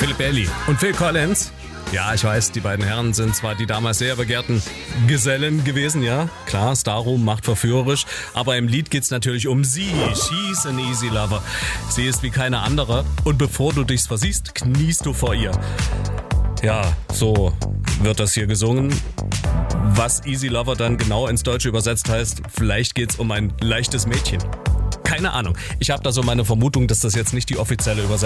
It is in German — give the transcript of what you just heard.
Philip Bailey und Phil Collins. Ja, ich weiß, die beiden Herren sind zwar die damals sehr begehrten Gesellen gewesen, ja. Klar, Starruhm macht verführerisch, aber im Lied geht's natürlich um sie. She's an easy lover. Sie ist wie keine andere und bevor du dich's versiehst, kniest du vor ihr. Ja, so wird das hier gesungen. Was Easy Lover dann genau ins Deutsche übersetzt heißt, vielleicht geht's um ein leichtes Mädchen. Keine Ahnung. Ich habe da so meine Vermutung, dass das jetzt nicht die offizielle Übersetzung